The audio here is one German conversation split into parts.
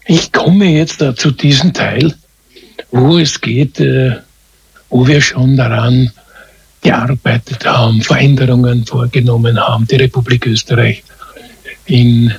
Ich komme jetzt zu diesem Teil, wo es geht, wo wir schon daran gearbeitet haben, Veränderungen vorgenommen haben, die Republik Österreich in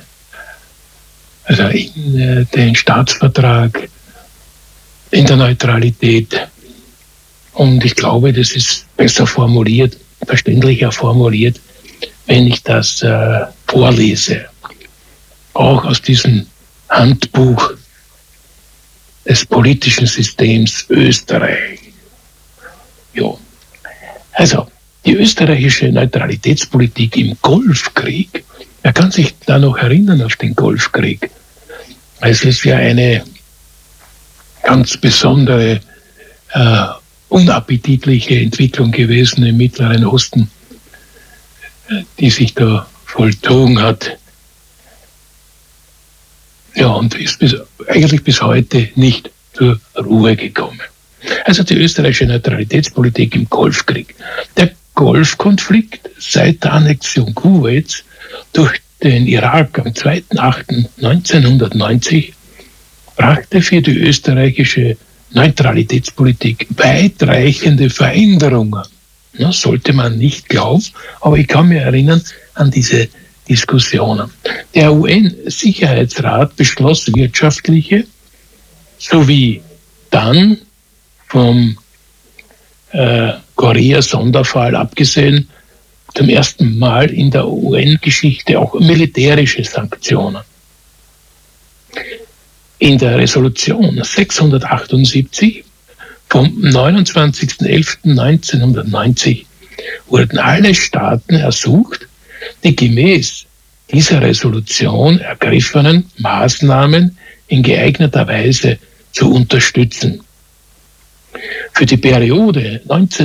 den Staatsvertrag, in der Neutralität. Und ich glaube, das ist besser formuliert, verständlicher formuliert, wenn ich das vorlese. Auch aus diesem Handbuch des politischen Systems Österreich. Ja. Also, die österreichische Neutralitätspolitik im Golfkrieg, wer kann sich da noch erinnern auf den Golfkrieg? Es ist ja eine ganz besondere, unappetitliche Entwicklung gewesen im Mittleren Osten, die sich da vollzogen hat. Ja, und ist eigentlich bis heute nicht zur Ruhe gekommen. Also die österreichische Neutralitätspolitik im Golfkrieg. Der Golfkonflikt seit der Annexion Kuwaits durch den Irak am 2.8.1990 brachte für die österreichische Neutralitätspolitik weitreichende Veränderungen. Das sollte man nicht glauben, aber ich kann mich erinnern an diese Diskussionen. Der UN-Sicherheitsrat beschloss wirtschaftliche sowie dann vom Korea-Sonderfall abgesehen zum ersten Mal in der UN-Geschichte auch militärische Sanktionen. In der Resolution 678 vom 29.11.1990 wurden alle Staaten ersucht, die gemäß dieser Resolution ergriffenen Maßnahmen in geeigneter Weise zu unterstützen. Für die Periode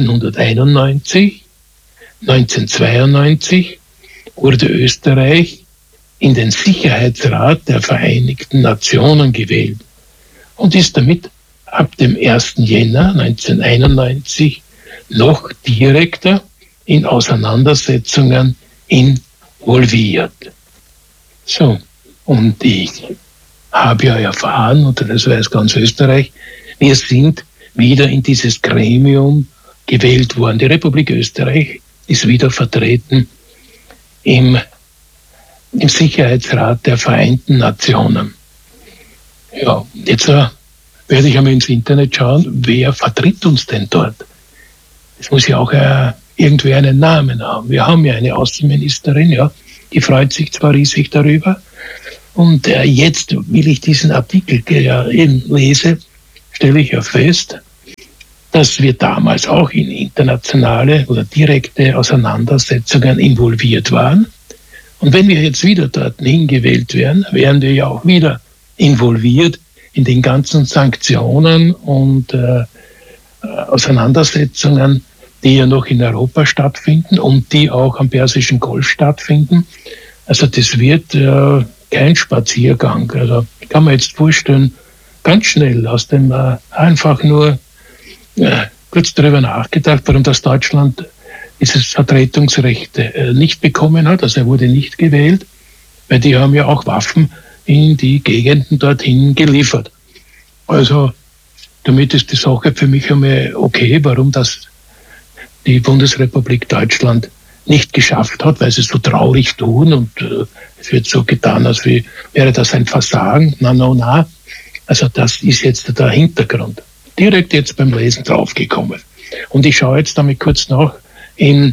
1991-1992 wurde Österreich in den Sicherheitsrat der Vereinigten Nationen gewählt und ist damit ab dem 1. Jänner 1991 noch direkter in Auseinandersetzungen involviert. So, und ich habe ja erfahren, und das weiß ganz Österreich, wir sind wieder in dieses Gremium gewählt worden. Die Republik Österreich ist wieder vertreten im Sicherheitsrat der Vereinten Nationen. Ja, jetzt werde ich einmal ins Internet schauen, wer vertritt uns denn dort? Es muss ja auch irgendwer einen Namen haben. Wir haben ja eine Außenministerin, ja, die freut sich zwar riesig darüber. Und jetzt will ich diesen Artikel eben lese, stelle ich ja fest, dass wir damals auch in internationale oder direkte Auseinandersetzungen involviert waren. Und wenn wir jetzt wieder dorthin gewählt werden, wären wir ja auch wieder involviert in den ganzen Sanktionen und Auseinandersetzungen, die ja noch in Europa stattfinden und die auch am Persischen Golf stattfinden. Also das wird kein Spaziergang. Also ich kann mir jetzt vorstellen, ganz schnell aus dem einfach nur kurz darüber nachgedacht, warum das Deutschland dieses Vertretungsrecht nicht bekommen hat. Also er wurde nicht gewählt, weil die haben ja auch Waffen in die Gegenden dorthin geliefert. Also damit ist die Sache für mich einmal okay, warum das die Bundesrepublik Deutschland nicht geschafft hat, weil sie so traurig tun und es wird so getan, als wäre das ein Versagen. Na. Also das ist jetzt der Hintergrund. Direkt jetzt beim Lesen draufgekommen. Und ich schaue jetzt damit kurz nach im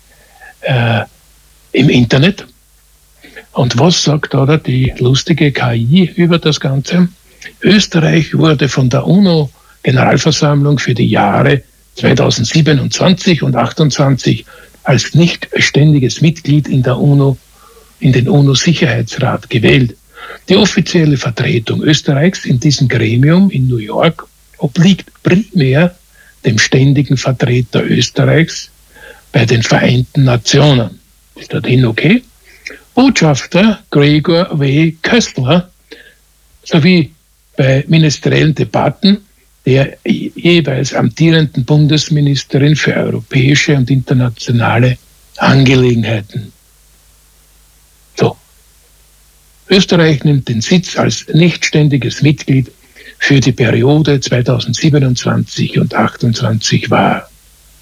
Internet. Und was sagt da die lustige KI über das Ganze? Österreich wurde von der UNO-Generalversammlung für die Jahre 2027 und 2028 als nicht ständiges Mitglied in den UNO-Sicherheitsrat gewählt. Die offizielle Vertretung Österreichs in diesem Gremium in New York obliegt primär dem ständigen Vertreter Österreichs bei den Vereinten Nationen. Ist dorthin okay? Botschafter Gregor W. Köstler sowie bei ministeriellen Debatten der jeweils amtierenden Bundesministerin für europäische und internationale Angelegenheiten. So. Österreich nimmt den Sitz als nichtständiges Mitglied für die Periode 2027 und 2028 wahr.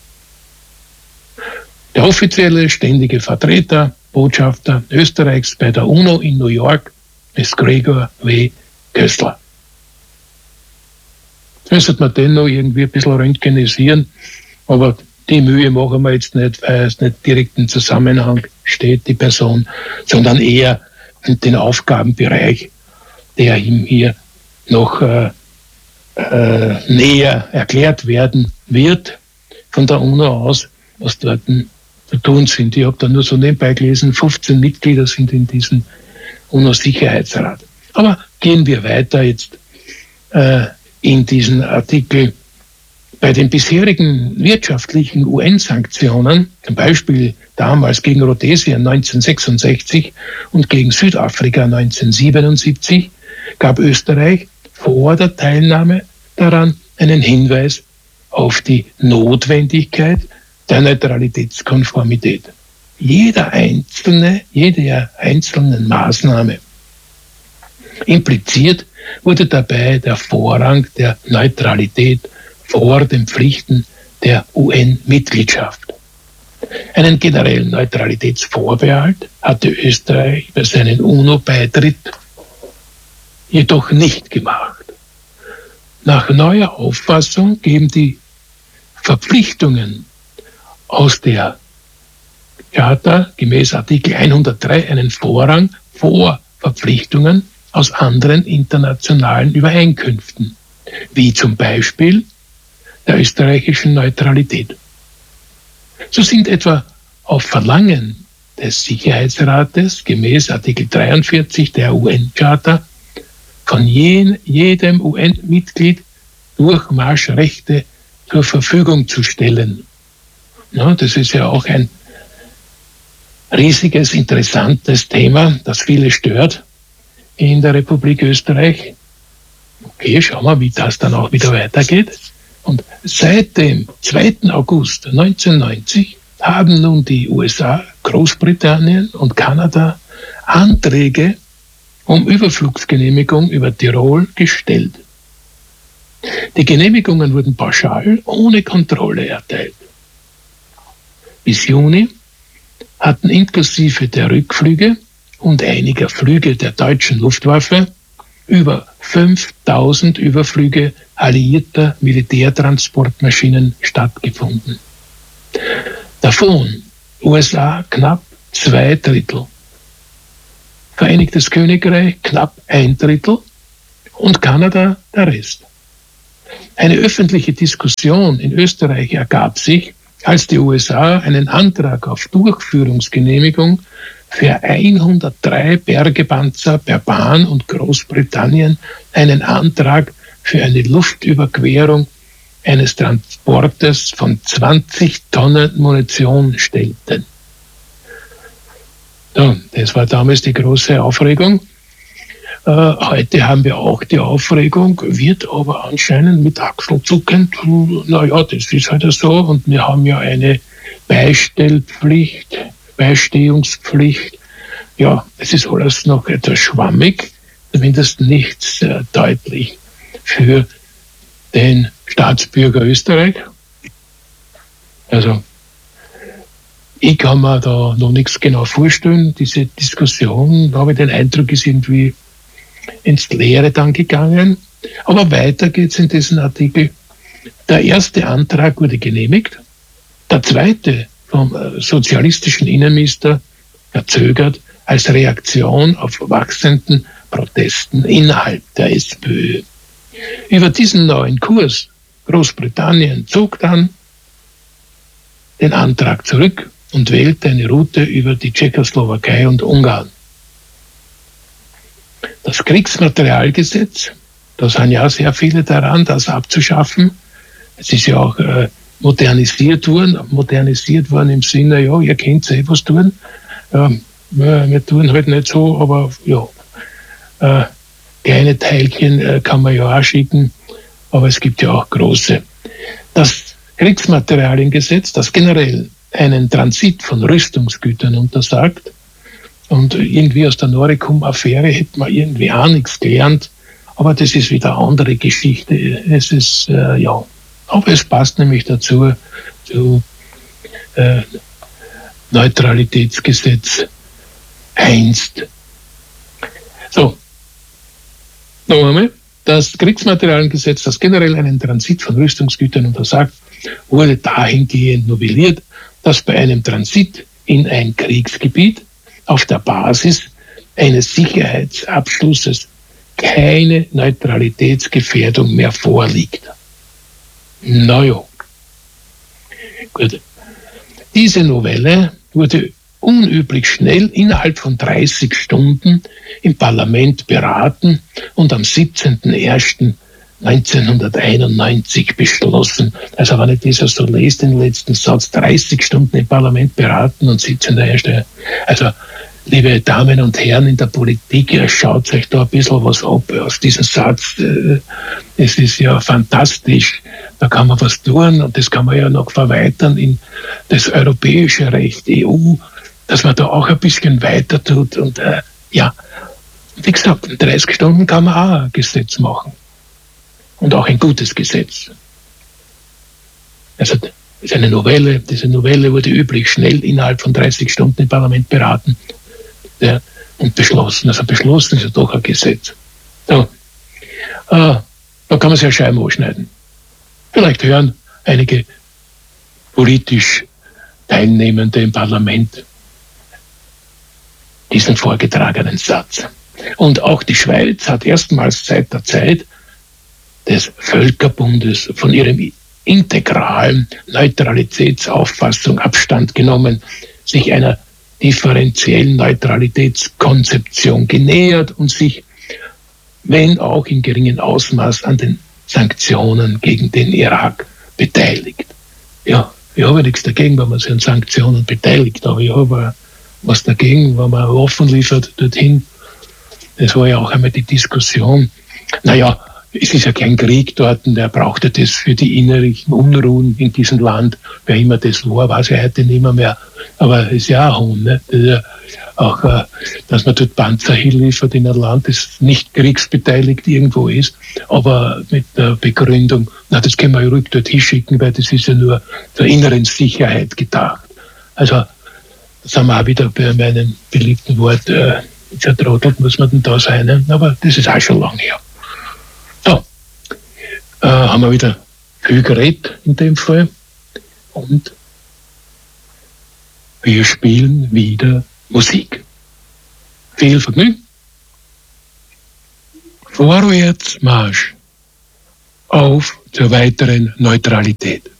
Der offizielle ständige Vertreter, Botschafter Österreichs bei der UNO in New York ist Gregor W. Köstler. Jetzt müsste man den noch irgendwie ein bisschen röntgenisieren, aber die Mühe machen wir jetzt nicht, weil es nicht direkt im Zusammenhang steht, die Person, sondern eher den Aufgabenbereich, der ihm hier noch näher erklärt werden wird von der UNO aus, was dort zu tun sind. Ich habe da nur so nebenbei gelesen, 15 Mitglieder sind in diesem UNO-Sicherheitsrat. Aber gehen wir weiter jetzt in diesen Artikel. Bei den bisherigen wirtschaftlichen UN-Sanktionen, zum Beispiel damals gegen Rhodesien 1966 und gegen Südafrika 1977, gab Österreich vor der Teilnahme daran einen Hinweis auf die Notwendigkeit der Neutralitätskonformität. Jede einzelnen Maßnahme. Impliziert wurde dabei der Vorrang der Neutralität vor den Pflichten der UN-Mitgliedschaft. Einen generellen Neutralitätsvorbehalt hatte Österreich bei seinem UNO-Beitritt jedoch nicht gemacht. Nach neuer Auffassung geben die Verpflichtungen aus der Charta gemäß Artikel 103 einen Vorrang vor Verpflichtungen aus anderen internationalen Übereinkünften, wie zum Beispiel der österreichischen Neutralität. So sind etwa auf Verlangen des Sicherheitsrates gemäß Artikel 43 der UN-Charta von jedem UN-Mitglied Durchmarschrechte zur Verfügung zu stellen. Ja, das ist ja auch ein riesiges, interessantes Thema, das viele stört in der Republik Österreich. Okay, schauen wir, wie das dann auch wieder weitergeht. Und seit dem 2. August 1990 haben nun die USA, Großbritannien und Kanada Anträge um Überflugsgenehmigung über Tirol gestellt. Die Genehmigungen wurden pauschal ohne Kontrolle erteilt. Bis Juni hatten inklusive der Rückflüge und einiger Flüge der deutschen Luftwaffe über 5000 Überflüge alliierter Militärtransportmaschinen stattgefunden. Davon USA knapp 2/3, Vereinigtes Königreich knapp 1/3 und Kanada der Rest. Eine öffentliche Diskussion in Österreich ergab sich, als die USA einen Antrag auf Durchführungsgenehmigung für 103 Bergepanzer per Bahn und Großbritannien einen Antrag für eine Luftüberquerung eines Transportes von 20 Tonnen Munition stellten. So, das war damals die große Aufregung. Heute haben wir auch die Aufregung, wird aber anscheinend mit achselzuckend, naja, das ist halt so, und wir haben ja eine Beistehungspflicht. Ja, es ist alles noch etwas schwammig, zumindest nicht sehr deutlich für den Staatsbürger Österreich. Also, ich kann mir da noch nichts genau vorstellen. Diese Diskussion, da habe ich den Eindruck, ist irgendwie ins Leere dann gegangen. Aber weiter geht es in diesem Artikel. Der erste Antrag wurde genehmigt, der zweite vom sozialistischen Innenminister verzögert als Reaktion auf wachsenden Protesten innerhalb der SPÖ. Über diesen neuen Kurs Großbritannien zog dann den Antrag zurück und wählte eine Route über die Tschechoslowakei und Ungarn. Das Kriegsmaterialgesetz, da sind ja sehr viele daran, das abzuschaffen. Es ist ja auch modernisiert worden im Sinne, ja, ihr könnt was tun. Wir tun halt nicht so, aber ja, kleine Teilchen kann man ja auch schicken, aber es gibt ja auch große. Das Kriegsmaterialiengesetz, das generell einen Transit von Rüstungsgütern untersagt, Und irgendwie aus der Noricum-Affäre hätte man irgendwie auch nichts gelernt. Aber das ist wieder eine andere Geschichte. Es ist, ja, aber es passt nämlich dazu, zu Neutralitätsgesetz einst. So, noch einmal. Das Kriegsmaterialiengesetz, das generell einen Transit von Rüstungsgütern untersagt, wurde dahingehend novelliert, dass bei einem Transit in ein Kriegsgebiet auf der Basis eines Sicherheitsabschlusses keine Neutralitätsgefährdung mehr vorliegt. Naja, gut. Diese Novelle wurde unüblich schnell innerhalb von 30 Stunden im Parlament beraten und am 17.01.1991 beschlossen. Also wenn ich das so lese, den letzten Satz, 30 Stunden im Parlament beraten und 17.01. Also liebe Damen und Herren in der Politik, ihr schaut euch da ein bisschen was ab aus diesem Satz. Es ist ja fantastisch. Da kann man was tun und das kann man ja noch verweitern in das europäische Recht, EU, dass man da auch ein bisschen weiter tut. Und ja, wie gesagt, in 30 Stunden kann man auch ein Gesetz machen. Und auch ein gutes Gesetz. Also das ist eine Novelle. Diese Novelle wurde üblich schnell innerhalb von 30 Stunden im Parlament beraten. Ja, und beschlossen. Also beschlossen ist ja doch ein Gesetz. So. Da kann man sich ja Scheiben anschneiden. Vielleicht hören einige politisch Teilnehmende im Parlament diesen vorgetragenen Satz. Und auch die Schweiz hat erstmals seit der Zeit des Völkerbundes von ihrem integralen Neutralitätsauffassung Abstand genommen, sich einer differenziellen Neutralitätskonzeption genähert und sich, wenn auch in geringem Ausmaß, an den Sanktionen gegen den Irak beteiligt. Ja, ich habe nichts dagegen, wenn man sich an Sanktionen beteiligt, aber ich habe was dagegen, wenn man Waffen liefert dorthin. Das war ja auch einmal die Diskussion. Naja, es ist ja kein Krieg dort, der brauchte das für die innerlichen Unruhen in diesem Land. Wer immer das war, weiß ich heute nicht mehr. Aber es ist ja auch Hohn, ne? Das ist ja auch, dass man dort Panzer hinliefert in ein Land, das nicht kriegsbeteiligt irgendwo ist, aber mit der Begründung, na, das können wir ja ruhig dort hinschicken, weil das ist ja nur zur inneren Sicherheit gedacht. Also, da sind wir auch wieder bei meinem beliebten Wort, zertrottelt muss man denn da sein, ne? Aber das ist auch schon lange her. So, haben wir wieder viel geredet in dem Fall und wir spielen wieder Musik. Viel Vergnügen. Vorwärts Marsch. Auf zur weiteren Neutralität.